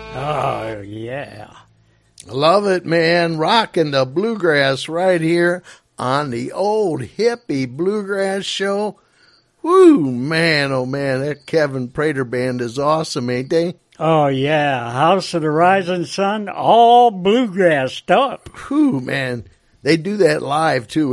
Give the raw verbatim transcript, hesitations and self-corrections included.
Oh, yeah. Love it, man. Rocking the bluegrass right here on the old hippie bluegrass show. Woo, man, oh, man, that Kevin Prater band is awesome, ain't they? Oh, yeah. House of the Rising Sun, all bluegrass stuff. Whew, man. They do that live, too.